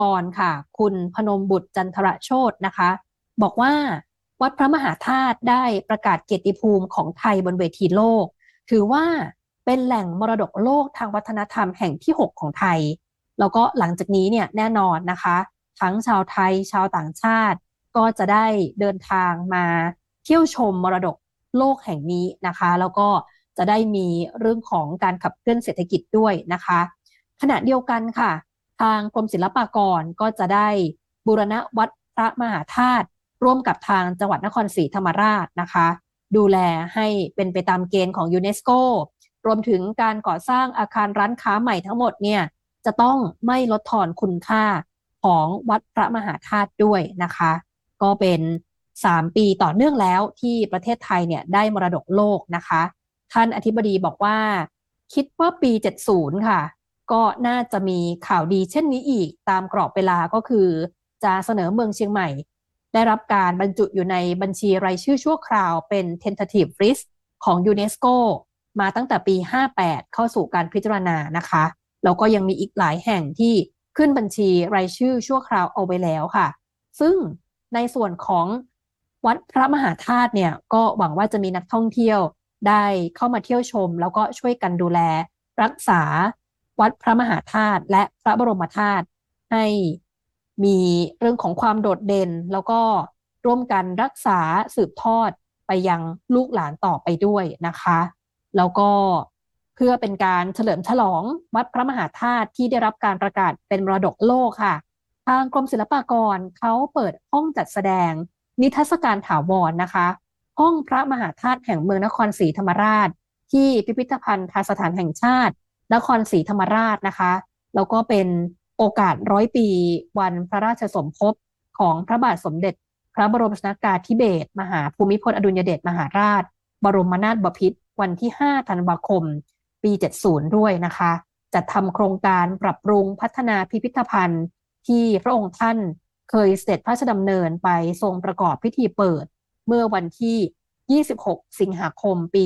กรค่ะคุณพนมบุตรจันทรโชตินะคะบอกว่าวัดพระมหาธาตุได้ประกาศเกียรติภูมิของไทยบนเวทีโลกถือว่าเป็นแหล่งมรดกโลกทางวัฒนธรรมแห่งที่6ของไทยแล้วก็หลังจากนี้เนี่ยแน่นอนนะคะทั้งชาวไทยชาวต่างชาติก็จะได้เดินทางมาเที่ยวชมมรดกโลกแห่งนี้นะคะแล้วก็จะได้มีเรื่องของการขับเคลื่อนเศรษฐกิจด้วยนะคะขณะเดียวกันค่ะทางกรมศิลปากรก็จะได้บูรณะวัดพระมหาธาตุร่วมกับทางจังหวัดนครศรีธรรมราชนะคะดูแลให้เป็นไปตามเกณฑ์ของยูเนสโกรวมถึงการก่อสร้างอาคารร้านค้าใหม่ทั้งหมดเนี่ยจะต้องไม่ลดทอนคุณค่าของวัดพระมหาธาตุด้วยนะคะก็เป็น3 ปีต่อเนื่องแล้วที่ประเทศไทยเนี่ยได้มรดกโลกนะคะท่านอธิบดีบอกว่าคิดว่าปี70ค่ะก็น่าจะมีข่าวดีเช่นนี้อีกตามกรอบเวลาก็คือจะเสนอเมืองเชียงใหม่ได้รับการบรรจุอยู่ในบัญชีรายชื่อชั่วคราวเป็น tentative list ของยูเนสโกมาตั้งแต่ปี58เข้าสู่การพิจารณานะคะแล้วก็ยังมีอีกหลายแห่งที่ขึ้นบัญชีรายชื่อชั่วคราวเอาไว้แล้วค่ะซึ่งในส่วนของวัดพระมหาธาตุเนี่ยก็หวังว่าจะมีนักท่องเที่ยวได้เข้ามาเที่ยวชมแล้วก็ช่วยกันดูแลรักษาวัดพระมหาธาตุและพระบรมธาตุให้มีเรื่องของความโดดเด่นแล้วก็ร่วมกันรักษาสืบทอดไปยังลูกหลานต่อไปด้วยนะคะแล้วก็เพื่อเป็นการเฉลิมฉลองวัดพระมหาธาตุที่ได้รับการประกาศเป็นมรดกโลกค่ะทางกรมศิลปากรเขาเปิดห้องจัดแสดงนิทรรศการถาวรนะคะห้องพระมหาธาตุแห่งเมืองนครศรีธรรมราชที่พิพิธภัณฑ์สถานแห่งชาตินครศรีธรรมราชนะคะแล้วก็เป็นโอกาส100 ปีวันพระราชสมภพของพระบาทสมเด็จพระบรมชนกาธิเบศรมหาภูมิพลอดุลยเดชมหาราชบรมนาถบพิตรวันที่5ธันวาคมปี70ด้วยนะคะจัดทำโครงการปรับปรุงพัฒนาพิพิธภัณฑ์ที่พระองค์ท่านเคยเสด็จพระราชดำเนินไปทรงประกอบพิธีเปิดเมื่อวันที่26สิงหาคมปี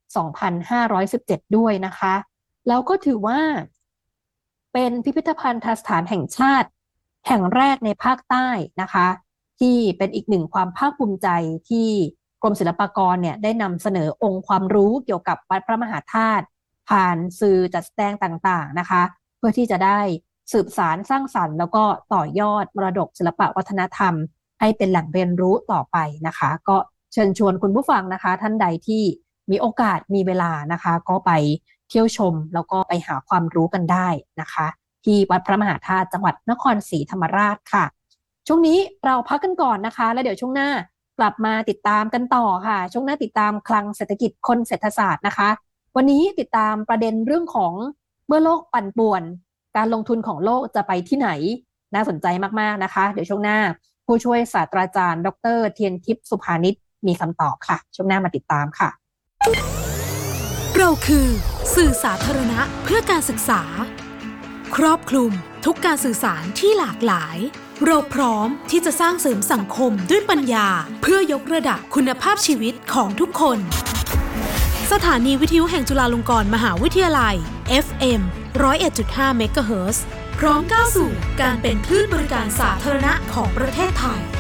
2517ด้วยนะคะแล้วก็ถือว่าเป็นพิพิธภัณฑ์สถานแห่งชาติแห่งแรกในภาคใต้นะคะที่เป็นอีกหนึ่งความภาคภูมิใจที่กรมศิลปากรเนี่ยได้นำเสนอองค์ความรู้เกี่ยวกับวัดพระมหาธาตุผ่านสื่อจัดแสดงต่างๆนะคะเพื่อที่จะได้สืบสารสร้างสรรค์แล้วก็ต่อยอดมรดกศิลปวัฒนธรรมให้เป็นแหล่งเรียนรู้ต่อไปนะคะก็เชิญชวนคุณผู้ฟังนะคะท่านใดที่มีโอกาสมีเวลานะคะก็ไปเที่ยวชมแล้วก็ไปหาความรู้กันได้นะคะที่วัดพระมหาธาตุจังหวัดนครศรีธรรมราชค่ะช่วงนี้เราพักกันก่อนนะคะแล้วเดี๋ยวช่วงหน้ากลับมาติดตามกันต่อค่ะช่วงหน้าติดตามคลังเศรษฐกิจคนเศรษฐศาสตร์นะคะวันนี้ติดตามประเด็นเรื่องของเมื่อโลกปั่นป่วนการลงทุนของโลกจะไปที่ไหนน่าสนใจมากๆนะคะเดี๋ยวช่วงหน้าผู้ช่วยศาสตราจารย์ดร.เทียนทิพย์สุภานิชมีคำตอบค่ะช่วงหน้ามาติดตามค่ะเราคือสื่อสาธารณะเพื่อการศึกษาครอบคลุมทุกการสื่อสารที่หลากหลายเราพร้อมที่จะสร้างเสริมสังคมด้วยปัญญาเพื่อยกระดับคุณภาพชีวิตของทุกคนสถานีวิทยุแห่งจุฬาลงกรณ์มหาวิทยาลัย FM 101.5 เมกะเฮิรตซ์พร้อมก้าวสู่การเป็นคลื่นบริการสาธารณะของประเทศไทย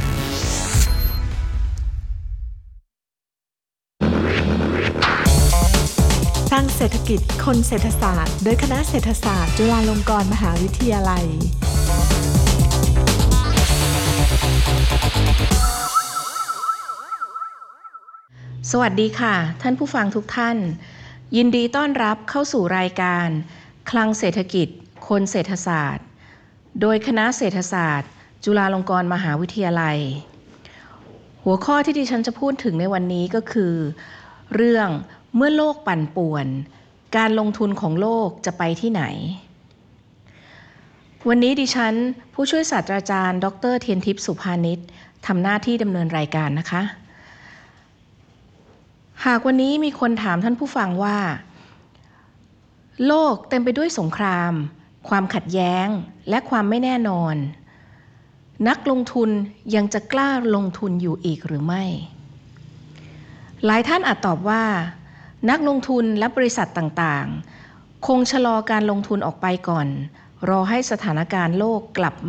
ทางเศรษฐกิจคนเศรษฐศาสตร์โดยคณะเศรษฐศาสตร์จุฬาลงกรณ์มหาวิทยาลัยสวัสดีค่ะท่านผู้ฟังทุกท่านยินดีต้อนรับเข้าสู่รายการคลังเศรษฐกิจคนเศรษฐศาสตร์โดยคณะเศรษฐศาสตร์จุฬาลงกรณ์มหาวิทยาลัยหัวข้อที่ดิฉันจะพูดถึงในวันนี้ก็คือเรื่องเมื่อโลกปั่นป่วนการลงทุนของโลกจะไปที่ไหนวันนี้ดิฉันผู้ช่วยศาสตราจารย์ดร.เทียนทิพย์สุภานิชทำหน้าที่ดำเนินรายการนะคะหากวันนี้มีคนถามท่านผู้ฟังว่าโลกเต็มไปด้วยสงครามความขัดแย้งและความไม่แน่นอนนักลงทุนยังจะกล้าลงทุนอยู่อีกหรือไม่หลายท่านอาจตอบว่านักลงทุนและบริษัทต่างๆคงชะลอการลงทุนออกไปก่อนรอให้สถานการณ์โลกกลับ